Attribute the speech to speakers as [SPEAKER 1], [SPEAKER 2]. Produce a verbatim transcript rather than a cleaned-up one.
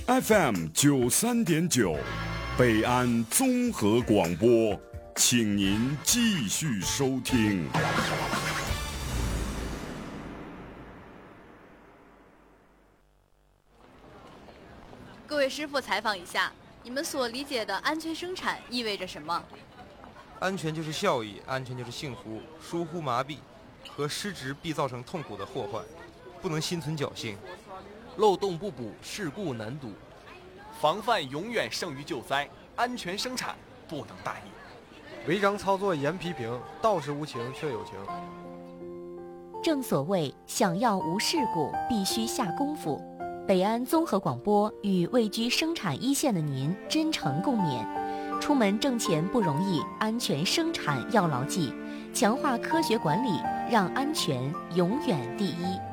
[SPEAKER 1] F M 九三点九，北安综合广播，请您继续收听。
[SPEAKER 2] 各位师傅，采访一下，你们所理解的安全生产意味着什么？
[SPEAKER 3] 安全就是效益，安全就是幸福。疏忽麻痹和失职必造成痛苦的祸患，不能心存侥幸。
[SPEAKER 4] 漏洞不补，事故难堵。
[SPEAKER 5] 防范永远胜于救灾，安全生产不能大意。
[SPEAKER 6] 违章操作严批评，道是无情却有情。
[SPEAKER 7] 正所谓想要无事故，必须下功夫。北安综合广播与位居生产一线的您真诚共勉。出门挣钱不容易，安全生产要牢记，强化科学管理，让安全永远第一。